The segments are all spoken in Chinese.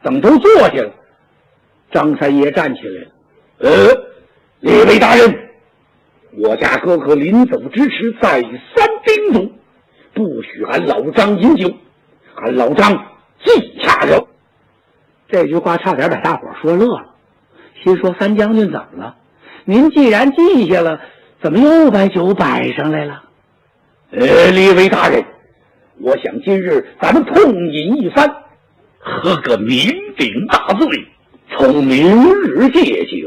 等都坐下了，张三爷站起来了。列位大人，我家哥哥临走之时再三叮嘱，不许俺老张饮酒，俺老张记下了。这句话差点把大伙说乐了，心说三将军怎么了？您既然记下了，怎么又把酒摆上来了？列位大人，我想今日咱们痛饮一番，喝个酩酊大醉，从明日戒酒，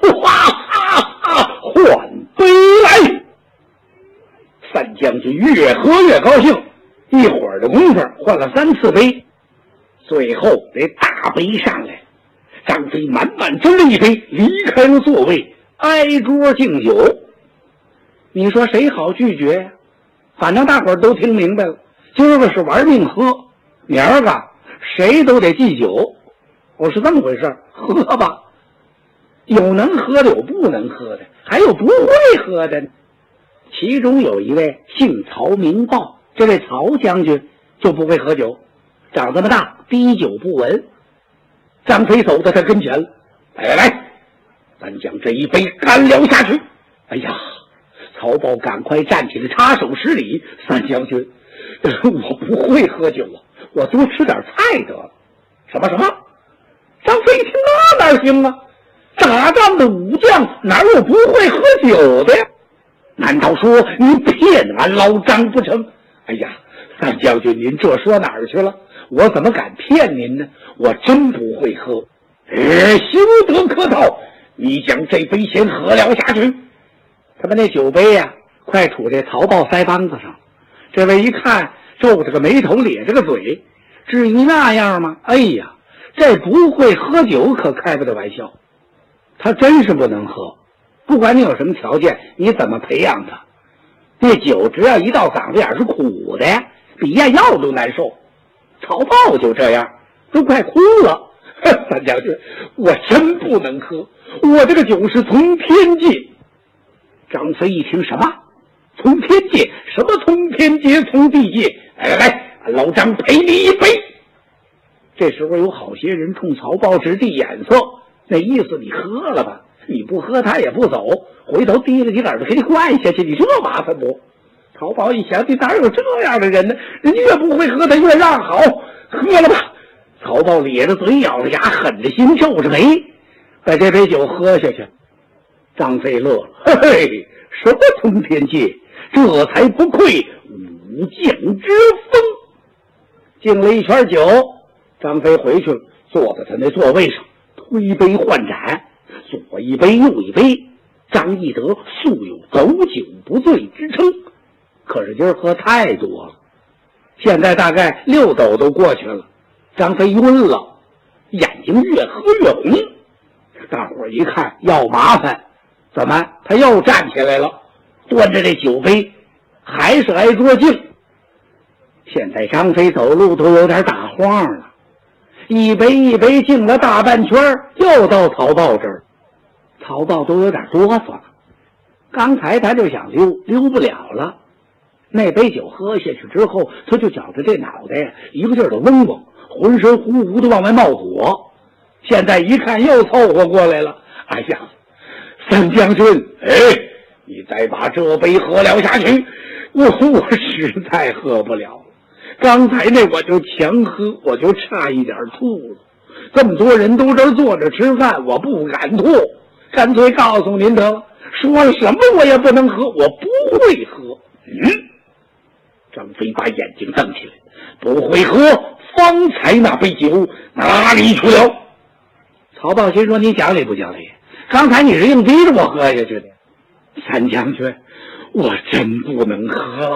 换杯来。三将军越喝越高兴，一会儿的功夫换了3次杯，最后这大杯上来，张飞满满斟了一杯，离开了座位，挨桌敬酒。你说谁好拒绝呀？反正大伙儿都听明白了，今儿个是玩命喝，明儿个谁都得祭酒。我是这么回事，喝吧。有能喝的，有不能喝的，还有不会喝的呢。其中有一位姓曹名豹，这位曹将军就不会喝酒，长这么大滴酒不闻。张飞走到他跟前了，来，咱将这一杯干了下去。哎呀，曹豹赶快站起来插手施礼，三将军，我不会喝酒啊，我多吃点菜得了。什么？张飞一听，那哪行啊？打仗的武将哪有不会喝酒的呀？难道说你骗俺老张不成？哎呀，三将军您这说哪儿去了？我怎么敢骗您呢？我真不会喝。休得客套，你将这杯先喝了下去。他把那酒杯呀，快杵在曹豹腮帮子上。这位一看，皱着个眉头，咧着个嘴，至于那样吗？哎呀，这不会喝酒可开不得玩笑。他真是不能喝，不管你有什么条件，你怎么培养他，那酒只要一到嗓子眼是苦的呀，比咽药都难受。曹豹就这样，都快哭了。三将军，我真不能喝，我这个酒是从天界。张飞一听，什么从天界？什么从天界从地界？来，老张赔你一杯。这时候有好些人冲曹豹直递眼色，那意思你喝了吧，你不喝他也不走，回头提了你耳朵给你灌下去，你这麻烦不？曹豹一想，你哪有这样的人呢？人家越不会喝他越让好，喝了吧。曹豹咧着嘴，咬着牙，狠着心，皱着眉，把这杯酒喝下去。张飞乐了，嘿嘿，什么从天界，这才不愧武将之风。敬了一圈酒，张飞回去了，坐在他那座位上，推杯换盏，左一杯右一杯。张翼德素有走酒不醉之称，可是今儿喝太多了，现在大概6斗都过去了。张飞晕了，眼睛越喝越红。大伙儿一看要麻烦，怎么他又站起来了，端着这酒杯还是挨桌敬。现在张飞走路都有点打晃了，一杯一杯敬了大半圈，又到曹豹这儿。曹豹都有点哆嗦了，刚才他就想溜不了了。那杯酒喝下去之后，他就觉着这脑袋呀一个劲儿的嗡嗡，浑身呼呼的往外冒火。现在一看又凑合过来了，哎呀，三将军，你再把这杯喝了下去，我实在喝不了了。刚才那我就强喝，我就差一点吐了。这么多人都这儿坐着吃饭，我不敢吐，干脆告诉您得了，说了什么我也不能喝，我不会喝。张飞把眼睛瞪起来，不会喝，方才那杯酒哪里去了？曹豹心说，你讲理不讲理？刚才你是硬逼着我喝下去的。三将军，我真不能喝了。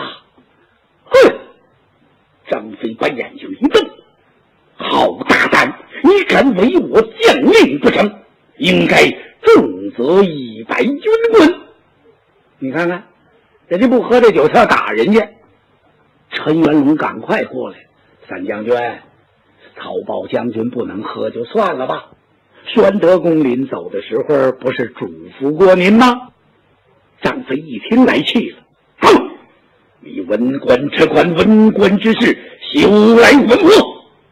张飞把眼睛一瞪，好大胆，你敢违我将令不成？应该重责100军棍。你看看，人家不喝这酒，他要打人家。陈元龙赶快过来，三将军，曹豹将军不能喝就算了吧，宣德公临走的时候不是嘱咐过您吗？张飞一听来气了，你文官之官，文官之事，休来问我。